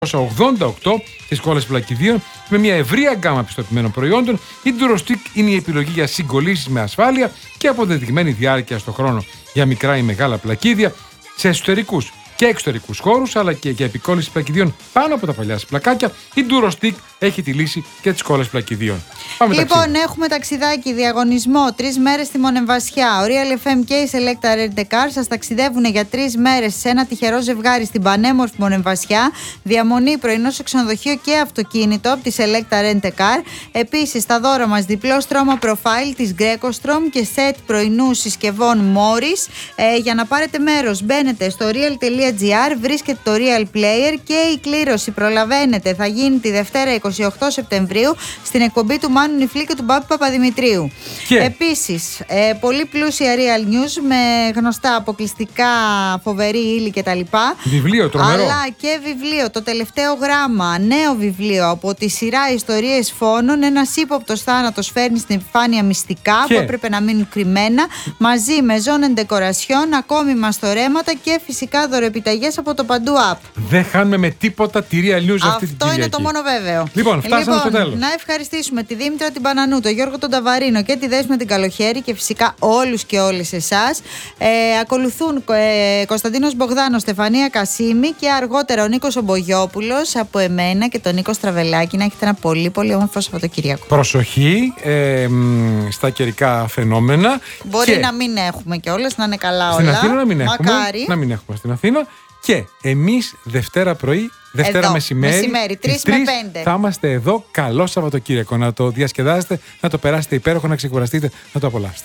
1988 στις κόλλες πλακιδίων με μια ευρεία γκάμα πιστοποιημένων προϊόντων. Η Durostick είναι η επιλογή για συγκολλήσεις με ασφάλεια και αποδεδειγμένη διάρκεια στο χρόνο για μικρά ή μεγάλα πλακίδια σε εσωτερικούς και εξωτερικούς χώρους, αλλά και για επικόλληση πλακιδίων πάνω από τα παλιά πλακάκια. Η Durostick έχει τη λύση για τις κόλλες πλακιδίων. Λοιπόν, έχουμε ταξιδάκι, διαγωνισμό, 3 μέρες στη Μονεμβασιά. Ο Real FM και η Selecta Rent a Car σας ταξιδεύουν για 3 μέρες σε ένα τυχερό ζευγάρι στην πανέμορφη Μονεμβασιά. Διαμονή, πρωινό σε ξενοδοχείο και αυτοκίνητο από τη Selecta Rent a Car. Επίσης, στα δώρα μας διπλό στρώμα profile της Greco-Strom και σετ πρωινού συσκευών Morris. Για να πάρετε μέρος, μπαίνετε στο real.gr, βρίσκετε το Real Player και η κλήρωση, προλαβαίνετε, θα γίνει τη Δευτέρα 28 Σεπτεμβρίου στην εκπομπή του Μάνου Νιφλή και του Μπάμπη Παπαδημητρίου. Επίσης, πολύ πλούσια Real News με γνωστά αποκλειστικά, φοβερή ύλη κτλ. Βιβλίο τρομερό. Αλλά και βιβλίο, το τελευταίο γράμμα, νέο βιβλίο από τη σειρά Ιστορίες Φόνων. Ένας ύποπτος θάνατος φέρνει στην επιφάνεια μυστικά που έπρεπε να μείνουν κρυμμένα, μαζί με ζώνεν ντεκορασιόν, ακόμη μαστορέματα και φυσικά δωρεοεπιταγές από το Παντού App. Δεν χάνουμε με τίποτα τη Real News αυτή την Κυριακή. Αυτό είναι το μόνο βέβαιο. Λοιπόν, φτάσαμε στο τέλος. Να ευχαριστήσουμε τη Δήμητρα την Πανανού, τον Γιώργο τον Ταβαρίνο και τη Δέσποινα την Καλοχέρη και φυσικά όλους και όλες εσάς. Ακολουθούν Κωνσταντίνος Μπογδάνος, Στεφανία Κασίμη και αργότερα ο Νίκος Ομπογιόπουλος από εμένα και τον Νίκο Στραβελάκη. Να έχετε ένα πολύ πολύ όμορφο Σαββατοκύριακο. Προσοχή στα καιρικά φαινόμενα. Μπορεί να μην έχουμε κιόλας, να είναι καλά στην όλα. Αθήνα να μην έχουμε. Μακάρι. Να μην έχουμε στην Αθήνα. Και εμείς Δευτέρα πρωί, Δευτέρα εδώ, μεσημέρι 3 με 5 θα είμαστε εδώ. Καλό Σαββατοκύριακο. Να το διασκεδάσετε, να το περάσετε υπέροχο, να ξεκουραστείτε, να το απολαύσετε.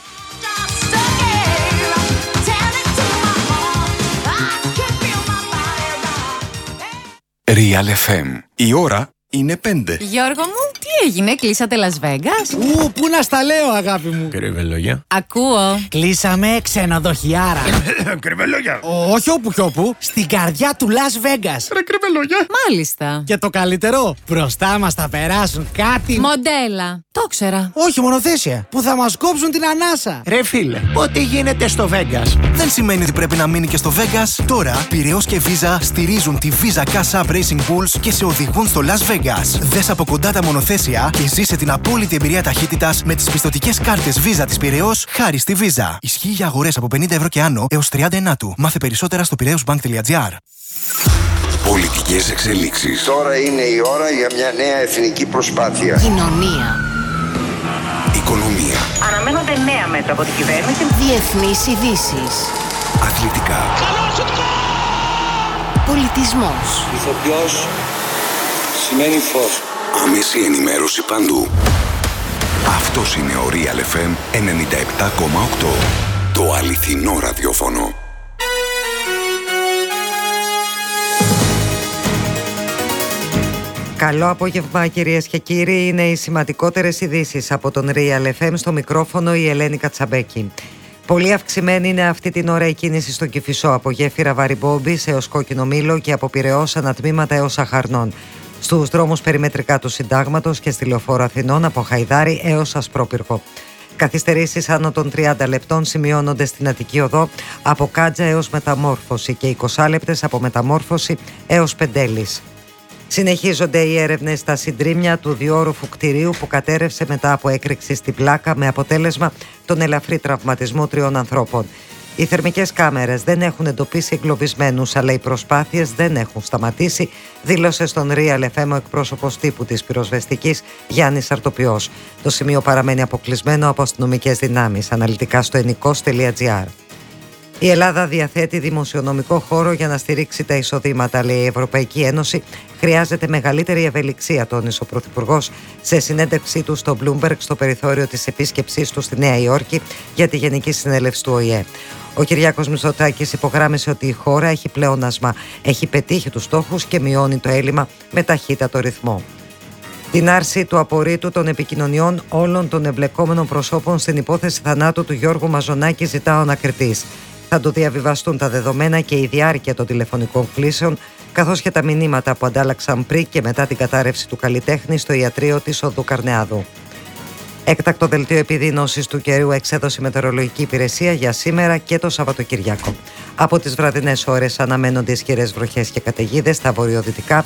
Real FM. Η ώρα είναι 5. Γιώργο μου, τι έγινε, κλείσατε Las Vegas? Πού να στα λέω, αγάπη μου. Κρυβελόγια. Ακούω. Κλείσαμε ξενοδοχιάρα. Κρυβελόγια. Όχι όπου κι όπου, στην καρδιά του Las Vegas. Ρε κρυβελόγια. Μάλιστα. Και το καλύτερο, μπροστά μας θα περάσουν κάτι. Μοντέλα. Το ήξερα. Όχι, μονοθέσια. Που θα μας κόψουν την ανάσα. Ρε φίλε, ό,τι γίνεται στο Vegas δεν σημαίνει ότι πρέπει να μείνει και στο Vegas. Τώρα, Πειραιώς και Visa στηρίζουν τη Visa Cash App Racing Bulls και σε οδηγούν στο Las Vegas. Δες από κοντά τα μονοθέσια και ζήσε την απόλυτη εμπειρία ταχύτητας με τις πιστωτικές κάρτες Visa της Πειραιώς χάρη στη Visa. Ισχύει για αγορές από 50 ευρώ και άνω έως 39. Μάθε περισσότερα στο piraeusbank.gr. Πολιτικές εξελίξεις. Τώρα είναι η ώρα για μια νέα εθνική προσπάθεια. Κοινωνία. Οικονομία. Αναμένονται νέα μέτρα από την κυβέρνηση. Διεθνείς ειδήσεις. Αθλητικά. Πολιτισμός. Ηθοποιός σημαίνει φως. Άμεση ενημέρωση παντού. Αυτός είναι ο Real FM 97,8. Το αληθινό ραδιόφωνο. Καλό απόγευμα κυρίες και κύριοι, είναι οι σημαντικότερες ειδήσεις από τον Real FM, στο μικρόφωνο η Ελένη Κατσαμπέκη. Πολύ αυξημένη είναι αυτή την ώρα η κίνηση στον Κηφισό, από γέφυρα Βαρυμπόμπης έως Κόκκινο Μήλο και από Πειραιώς ανατμήματα έως Αχαρνών. Στους δρόμους περιμετρικά του Συντάγματος και στη Λεωφόρο Αθηνών από Χαϊδάρη έως Ασπρόπυργο. Καθυστερήσεις άνω των 30 λεπτών σημειώνονται στην Αττική Οδό από Κάτζα έως Μεταμόρφωση και 20 λεπτές από Μεταμόρφωση έως Πεντέλης. Συνεχίζονται οι έρευνες στα συντρίμμια του διόροφου κτηρίου που κατέρευσε μετά από έκρηξη στην πλάκα με αποτέλεσμα τον ελαφρύ τραυματισμό 3 ανθρώπων. Οι θερμικές κάμερες δεν έχουν εντοπίσει εγκλωβισμένους, αλλά οι προσπάθειες δεν έχουν σταματήσει, δήλωσε στον Real FM ο εκπρόσωπος τύπου της πυροσβεστικής Γιάννης Αρτοπιός. Το σημείο παραμένει αποκλεισμένο από αστυνομικές δυνάμεις. Αναλυτικά στο ενικός.gr. Η Ελλάδα διαθέτει δημοσιονομικό χώρο για να στηρίξει τα εισοδήματα, λέει η Ευρωπαϊκή Ένωση. Χρειάζεται μεγαλύτερη ευελιξία, τόνισε ο Πρωθυπουργός σε συνέντευξή του στο Bloomberg στο περιθώριο της επίσκεψής του στη Νέα Υόρκη για τη Γενική Συνέλευση του ΟΗΕ. Ο Κυριάκος Μητσοτάκης υπογράμμισε ότι η χώρα έχει πλεόνασμα, έχει πετύχει τους στόχους και μειώνει το έλλειμμα με ταχύτατο ρυθμό. Την άρση του απορρίτου των επικοινωνιών όλων των εμπλεκόμενων προσώπων στην υπόθεση θανάτου του Γιώργου Μαζονάκη ζητά ο ανακριτής. Θα του διαβιβαστούν τα δεδομένα και η διάρκεια των τηλεφωνικών κλήσεων, καθώς και τα μηνύματα που αντάλλαξαν πριν και μετά την κατάρρευση του καλλιτέχνη στο ιατρείο της Οδού Καρνεάδου. Έκτακτο δελτίο επιδείνωσης του καιρού εξέδωσε η Μετεωρολογική Υπηρεσία για σήμερα και το Σαββατοκυριακό. Από τις βραδινές ώρες αναμένονται ισχυρές βροχές και καταιγίδες στα βορειοδυτικά